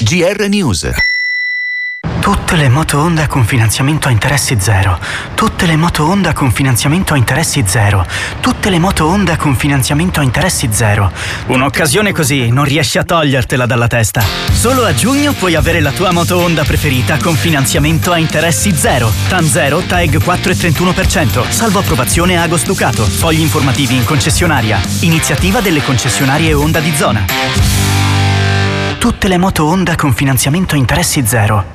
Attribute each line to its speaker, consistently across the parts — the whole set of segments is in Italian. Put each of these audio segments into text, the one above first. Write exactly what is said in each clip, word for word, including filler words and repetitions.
Speaker 1: G R News.
Speaker 2: Tutte le moto Honda con finanziamento a interessi zero. Tutte le moto Honda con finanziamento a interessi zero. Tutte le moto Honda con finanziamento a interessi zero.
Speaker 3: Un'occasione così non riesci a togliertela dalla testa. Solo a giugno puoi avere la tua moto Honda preferita con finanziamento a interessi zero. T A N zero, T A E G quattro virgola trentuno per cento. Salvo approvazione Agos Ducato. Fogli informativi in concessionaria. Iniziativa delle concessionarie Honda di zona.
Speaker 2: Tutte le moto Honda con finanziamento a interessi zero.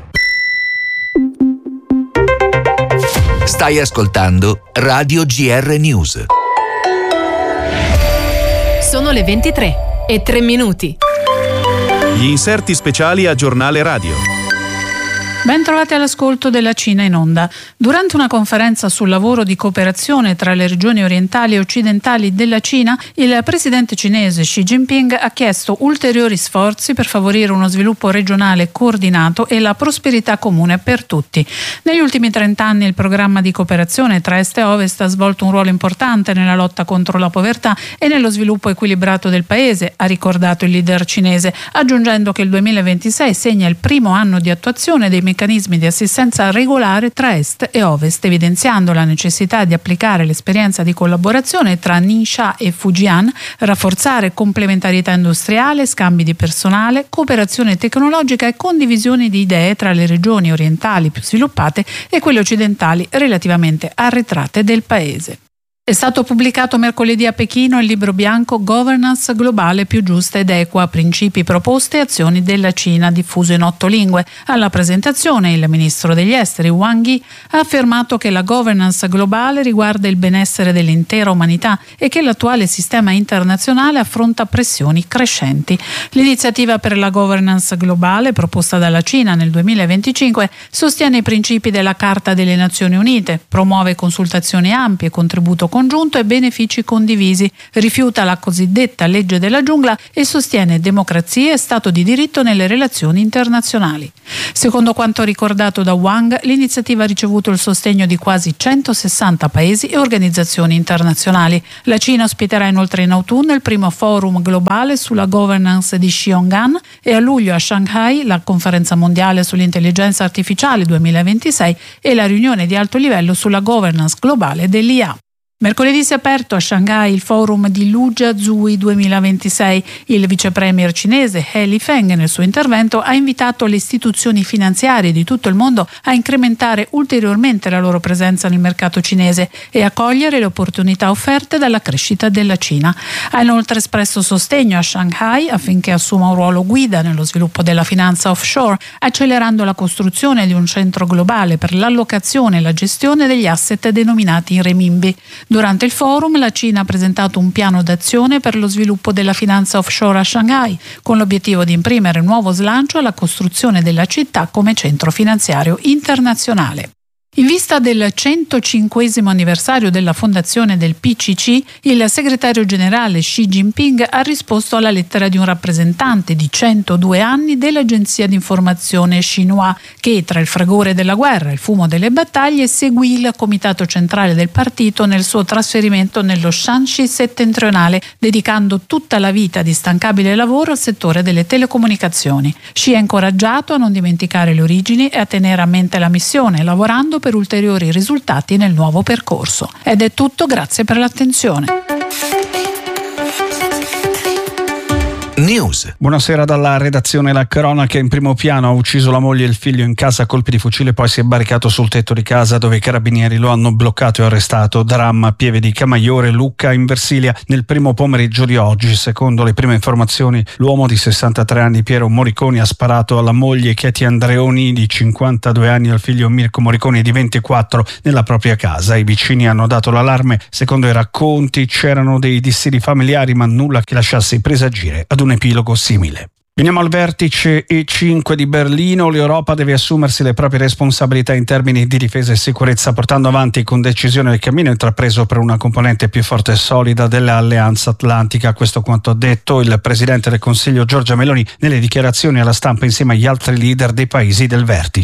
Speaker 1: Stai ascoltando Radio G R News.
Speaker 4: Sono le ventitré e tre minuti.
Speaker 5: Gli inserti speciali a Giornale Radio.
Speaker 6: Ben trovati all'ascolto della Cina in onda. Durante una conferenza sul lavoro di cooperazione tra le regioni orientali e occidentali della Cina, il presidente cinese Xi Jinping ha chiesto ulteriori sforzi per favorire uno sviluppo regionale coordinato e la prosperità comune per tutti. Negli ultimi trent'anni il programma di cooperazione tra Est e Ovest ha svolto un ruolo importante nella lotta contro la povertà e nello sviluppo equilibrato del paese, ha ricordato il leader cinese, aggiungendo che il duemilaventisei segna il primo anno di attuazione dei meccanismi di assistenza regolare tra Est e Ovest, evidenziando la necessità di applicare l'esperienza di collaborazione tra Ningxia e Fujian, rafforzare complementarietà industriale, scambi di personale, cooperazione tecnologica e condivisione di idee tra le regioni orientali più sviluppate e quelle occidentali relativamente arretrate del paese. È stato pubblicato mercoledì a Pechino il libro bianco Governance globale più giusta ed equa, principi, proposte e azioni della Cina, diffuso in otto lingue. Alla presentazione il ministro degli esteri Wang Yi ha affermato che la governance globale riguarda il benessere dell'intera umanità e che l'attuale sistema internazionale affronta pressioni crescenti. L'iniziativa per la governance globale, proposta dalla Cina nel duemilaventicinque, sostiene i principi della Carta delle Nazioni Unite, promuove consultazioni ampie, contributo congiunto e benefici condivisi, rifiuta la cosiddetta legge della giungla e sostiene democrazia e stato di diritto nelle relazioni internazionali. Secondo quanto ricordato da Wang, l'iniziativa ha ricevuto il sostegno di quasi centosessanta paesi e organizzazioni internazionali. La Cina ospiterà inoltre in autunno il primo forum globale sulla governance di Xiongan e a luglio a Shanghai la conferenza mondiale sull'intelligenza artificiale duemilaventisei e la riunione di alto livello sulla governance globale dell'I A. Mercoledì si è aperto a Shanghai il forum di Luja Zui duemilaventisei. Il vice premier cinese He Lifeng nel suo intervento ha invitato le istituzioni finanziarie di tutto il mondo a incrementare ulteriormente la loro presenza nel mercato cinese e a cogliere le opportunità offerte dalla crescita della Cina. Ha inoltre espresso sostegno a Shanghai affinché assuma un ruolo guida nello sviluppo della finanza offshore, accelerando la costruzione di un centro globale per l'allocazione e la gestione degli asset denominati in renminbi. Durante il forum la Cina ha presentato un piano d'azione per lo sviluppo della finanza offshore a Shanghai, con l'obiettivo di imprimere nuovo slancio alla costruzione della città come centro finanziario internazionale. In vista del centocinquesimo anniversario della fondazione del P C C, il segretario generale Xi Jinping ha risposto alla lettera di un rappresentante di centodue anni dell'agenzia di informazione Xinhua, che tra il fragore della guerra e il fumo delle battaglie seguì il comitato centrale del partito nel suo trasferimento nello Shanxi settentrionale, dedicando tutta la vita di instancabile lavoro al settore delle telecomunicazioni. Xi ha incoraggiato a non dimenticare le origini e a tenere a mente la missione, lavorando per ulteriori risultati nel nuovo percorso. Ed è tutto, grazie per l'attenzione.
Speaker 1: News.
Speaker 7: Buonasera dalla redazione. La cronaca in primo piano. Ha ucciso la moglie e il figlio in casa a colpi di fucile, poi si è barricato sul tetto di casa dove i carabinieri lo hanno bloccato e arrestato. Dramma a Pieve di Camaiore, Lucca in Versilia nel primo pomeriggio di oggi. Secondo le prime informazioni, l'uomo di sessantatré anni Piero Moriconi ha sparato alla moglie Katie Andreoni di cinquantadue anni e al figlio Mirko Moriconi di ventiquattro nella propria casa. I vicini hanno dato l'allarme. Secondo i racconti c'erano dei dissidi familiari, ma nulla che lasciasse presagire ad un epilogo simile. Veniamo al vertice E cinque di Berlino. L'Europa deve assumersi le proprie responsabilità in termini di difesa e sicurezza, portando avanti con decisione il cammino intrapreso per una componente più forte e solida dell'Alleanza Atlantica. Questo quanto ha detto il Presidente del Consiglio Giorgia Meloni nelle dichiarazioni alla stampa insieme agli altri leader dei paesi del vertice.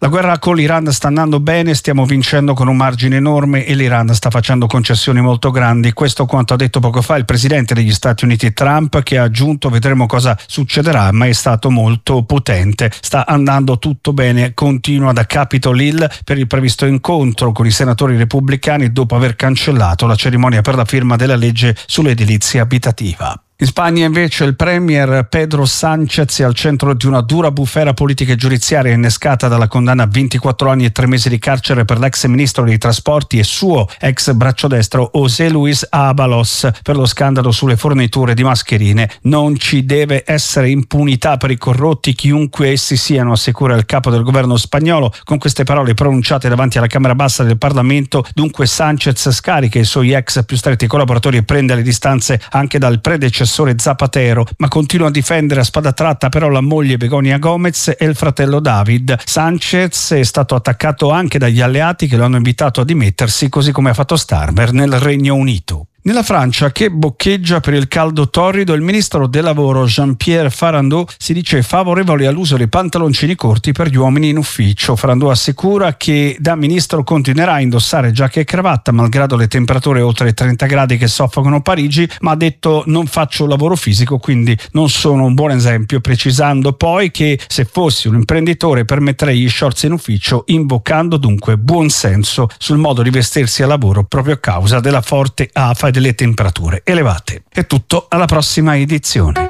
Speaker 7: La guerra con l'Iran sta andando bene, stiamo vincendo con un margine enorme e l'Iran sta facendo concessioni molto grandi. Questo quanto ha detto poco fa il presidente degli Stati Uniti Trump, che ha aggiunto: vedremo cosa succederà, ma è stato molto potente. Sta andando tutto bene, continua da Capitol Hill per il previsto incontro con i senatori repubblicani dopo aver cancellato la cerimonia per la firma della legge sull'edilizia abitativa. In Spagna invece il premier Pedro Sánchez è al centro di una dura bufera politica e giudiziaria innescata dalla condanna a ventiquattro anni e tre mesi di carcere per l'ex ministro dei trasporti e suo ex braccio destro José Luis Ábalos per lo scandalo sulle forniture di mascherine. Non ci deve essere impunità per i corrotti, chiunque essi siano, assicura il capo del governo spagnolo. Con queste parole pronunciate davanti alla Camera Bassa del Parlamento, dunque Sánchez scarica i suoi ex più stretti collaboratori e prende le distanze anche dal predecessore Zapatero, ma continua a difendere a spada tratta però la moglie Begoña Gómez e il fratello David. Sánchez è stato attaccato anche dagli alleati che lo hanno invitato a dimettersi, così come ha fatto Starmer nel Regno Unito. Nella Francia, che boccheggia per il caldo torrido, il ministro del lavoro Jean-Pierre Farandou si dice favorevole all'uso dei pantaloncini corti per gli uomini in ufficio. Farandou assicura che da ministro continuerà a indossare giacca e cravatta malgrado le temperature oltre i trenta gradi che soffocano Parigi, ma ha detto: non faccio lavoro fisico, quindi non sono un buon esempio, precisando poi che se fossi un imprenditore permetterei gli shorts in ufficio, invocando dunque buon senso sul modo di vestirsi a lavoro proprio a causa della forte afa e delle temperature elevate. È tutto, alla prossima edizione.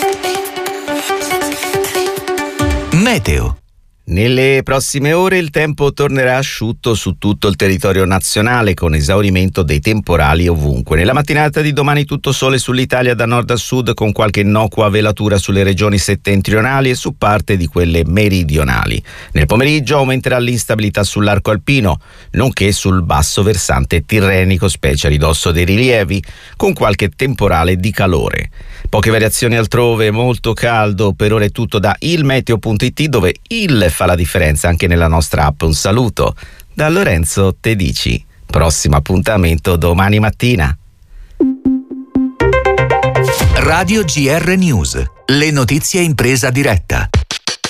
Speaker 1: Meteo.
Speaker 8: Nelle prossime ore il tempo tornerà asciutto su tutto il territorio nazionale, con esaurimento dei temporali ovunque. Nella mattinata di domani tutto sole sull'Italia da nord a sud, con qualche innocua velatura sulle regioni settentrionali e su parte di quelle meridionali. Nel pomeriggio aumenterà l'instabilità sull'arco alpino, nonché sul basso versante tirrenico, specie a ridosso dei rilievi, con qualche temporale di calore. Poche variazioni altrove, molto caldo. Per ora è tutto da ilmeteo punto it, dove il fa la differenza anche nella nostra app. Un saluto da Lorenzo Tedici. Prossimo appuntamento domani mattina.
Speaker 1: Radio G R News. Le notizie in presa diretta.